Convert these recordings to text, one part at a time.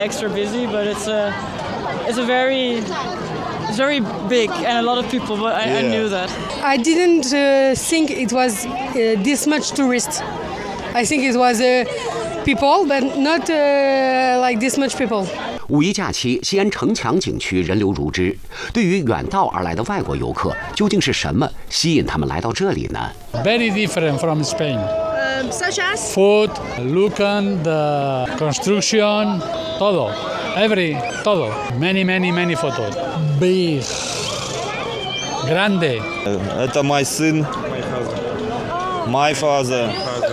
Extra busy, but it's very big and a lot of people. But I knew that. I didn't think it was this much tourists. I think it was people, but not like this much people. 五一假期，西安城墙景区人流如织。对于远道而来的外国游客，究竟是什么吸引他们来到这里呢 ？Very different from Spain. Such as food, look and construction, todo, todo. Many photos. Big, grande. Это мой сын, my father.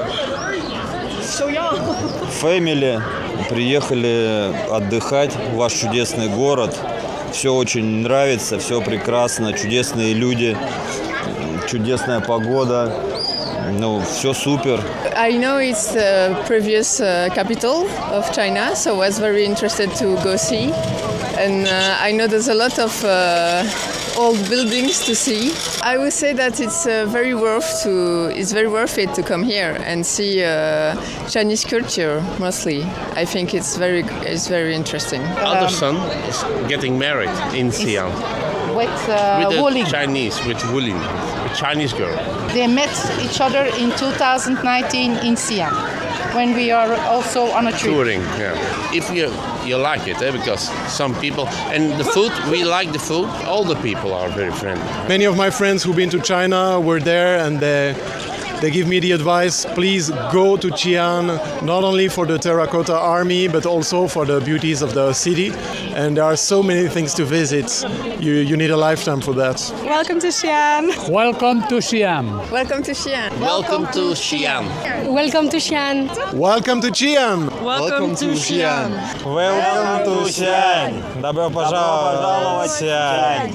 So young. Family. Приехали отдыхать в ваш чудесный город. Все очень нравится, все прекрасно, чудесные люди, чудесная погода. Ну, все супер. I know it's the previous capital of China, so I was very interested to go see. And I know there's a lot of old buildings to see. I would say that it's very worth it to come here and see Chinese culture mostly. I think it's very interesting. Other son is getting married in Xi'an. With the Chinese, with Wulin, a Chinese girl. They met each other in 2019 in Xi'an, when we are also on a trip. Touring, yeah. If you like it, because some people, and the food, we like the food. All the people are very friendly. Many of my friends who've been to China were there, and they give me the advice, please go to Xi'an, not only for the Terracotta Army, but also for the beauties of the city. And there are so many things to visit. You need a lifetime for that. Welcome to Xi'an. Welcome to Xi'an. Welcome to Xi'an. Welcome to Xi'an. Welcome to Xi'an. Welcome to Xi'an. Welcome to Xi'an. Welcome to Xi'an. Добро пожаловать в Xi'an.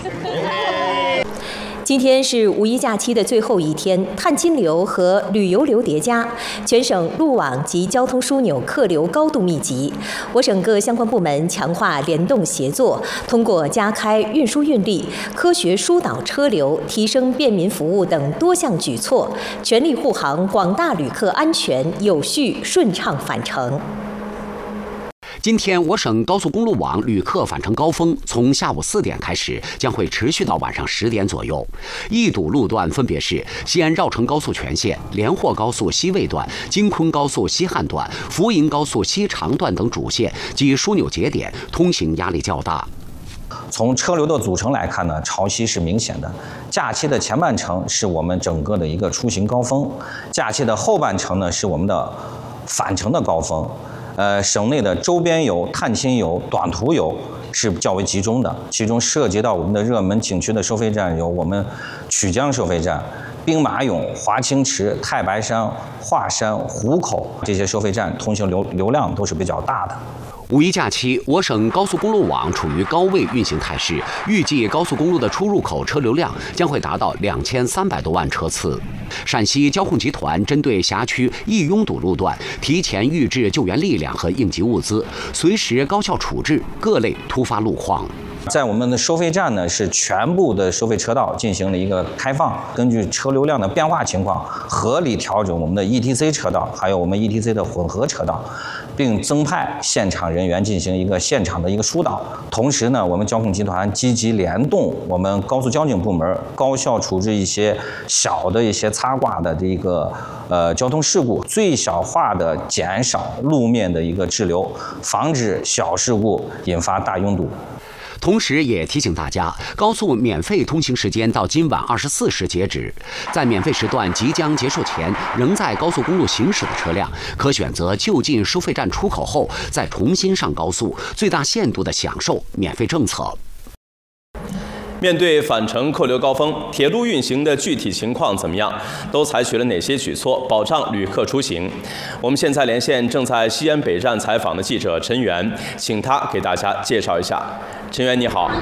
今天是五一假期的最后一天，探亲流和旅游流叠加，全省路网及交通枢纽客流高度密集。我省各相关部门强化联动协作，通过加开运输运力、科学疏导车流、提升便民服务等多项举措，全力护航广大旅客安全有序顺畅返程。 今天，我省高速公路网旅客返程高峰从下午4点开始，将会持续到晚上10点左右。易堵路段分别是西安绕城高速全线、连霍高速西魏段、京昆高速西汉段、福银高速西长段等主线及枢纽节点，通行压力较大。 从车流的组成来看呢，潮汐是明显的。假期的前半程是我们整个的一个出行高峰，假期的后半程呢是我们的返程的高峰。省内的周边游、探亲游、短途游是较为集中的，其中涉及到我们的热门景区的收费站有我们曲江收费站、兵马俑、华清池、太白山、华山、湖口这些收费站，通行流量都是比较大的。 五一假期，我省高速公路网处于高位运行态势，预计高速公路的出入口车流量将会达到2300多万车次。陕西交控集团针对辖区易拥堵路段，提前预置救援力量和应急物资，随时高效处置各类突发路况。 在我们的收费站呢，是全部的收费车道进行了一个开放，根据车流量的变化情况，合理调整我们的 ETC 车道，还有我们 ETC 的混合车道，并增派现场人员进行一个现场的一个疏导。同时呢，我们交控集团积极联动我们高速交警部门，高效处置一些小的一些擦挂的这个交通事故，最小化的减少路面的一个滞留，防止小事故引发大拥堵。 同时也提醒大家，高速免费通行时间到今晚24时截止。在免费时段即将结束前，仍在高速公路行驶的车辆，可选择就近收费站出口后再重新上高速，最大限度地享受免费政策。 面对返程客流高峰，铁路运行的具体情况怎么样？都采取了哪些举措保障旅客出行？我们现在连线正在西安北站采访的记者陈源，请他给大家介绍一下。陈源，你好。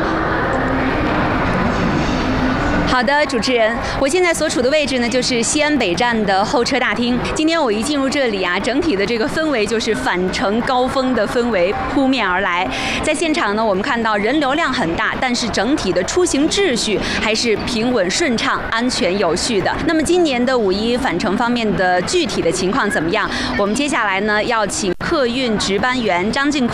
好的，主持人，我现在所处的位置呢，就是西安北站的候车大厅。今天我一进入这里啊，整体的这个氛围就是返程高峰的氛围扑面而来。在现场呢，我们看到人流量很大，但是整体的出行秩序还是平稳顺畅、安全有序的。那么今年的五一返程方面的具体的情况怎么样？我们接下来呢，要请客运值班员张静